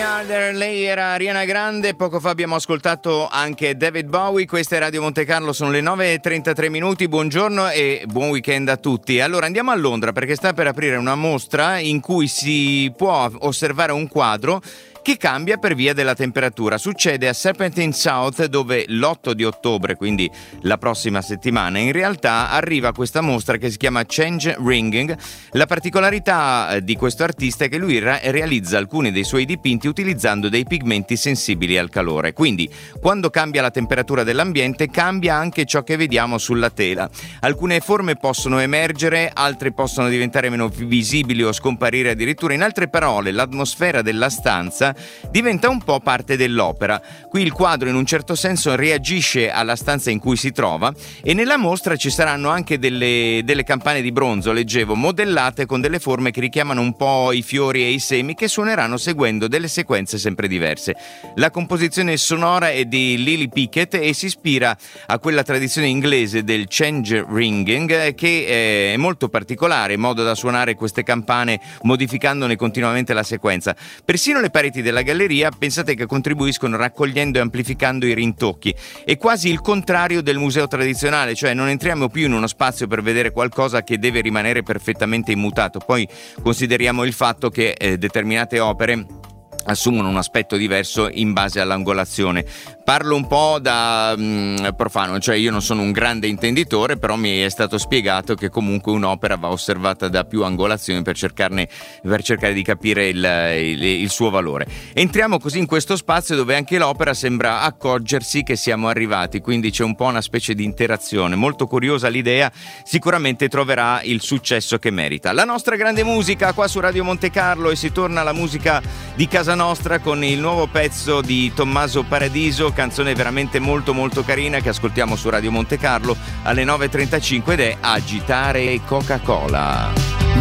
Milliarder, lei era Ariana Grande, poco fa abbiamo ascoltato anche David Bowie. Questa è Radio Monte Carlo, sono le 9:33 minuti. Buongiorno e buon weekend a tutti. Allora andiamo a Londra perché sta per aprire una mostra in cui si può osservare un quadro che cambia per via della temperatura. Succede a Serpentine South, dove l'8 di ottobre, quindi la prossima settimana, in realtà arriva questa mostra che si chiama Change Ringing. La particolarità di questo artista è che lui realizza alcuni dei suoi dipinti utilizzando dei pigmenti sensibili al calore. Quindi quando cambia la temperatura dell'ambiente cambia anche ciò che vediamo sulla tela. Alcune forme possono emergere, altre possono diventare meno visibili o scomparire addirittura. In altre parole, l'atmosfera della stanza diventa un po' parte dell'opera. Qui il quadro in un certo senso reagisce alla stanza in cui si trova, e nella mostra ci saranno anche delle campane di bronzo, leggevo, modellate con delle forme che richiamano un po' i fiori e i semi, che suoneranno seguendo delle sequenze sempre diverse. La composizione sonora è di Lily Pickett e si ispira a quella tradizione inglese del change ringing, che è molto particolare, modo da suonare queste campane modificandone continuamente la sequenza. Persino le pareti della galleria, pensate che contribuiscono raccogliendo e amplificando i rintocchi. È quasi il contrario del museo tradizionale, cioè non entriamo più in uno spazio per vedere qualcosa che deve rimanere perfettamente immutato. Poi consideriamo il fatto che determinate opere assumono un aspetto diverso in base all'angolazione. Parlo un po' da profano, cioè io non sono un grande intenditore, però mi è stato spiegato che comunque un'opera va osservata da più angolazioni per cercare di capire il suo valore. Entriamo così in questo spazio dove anche l'opera sembra accorgersi che siamo arrivati, quindi c'è un po' una specie di interazione. Molto curiosa l'idea, sicuramente troverà il successo che merita. La nostra grande musica qua su Radio Monte Carlo, e si torna alla musica di casa nostra con il nuovo pezzo di Tommaso Paradiso, canzone veramente molto molto carina che ascoltiamo su Radio Monte Carlo alle 9:35, ed è Agitare Coca-Cola.